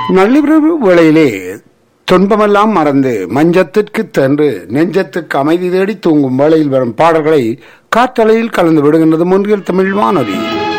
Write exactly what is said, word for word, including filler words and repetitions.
நள்ளிரவு வேளையிலே துன்பமெல்லாம் மறந்து மஞ்சத்திற்கு சென்று நெஞ்சத்துக்கு அமைதி தேடி தூங்கும் வேளையில் வரும் பாடல்களை காற்றலையில் கலந்து விடுகின்றது முன்றில் தமிழ் வானொலி.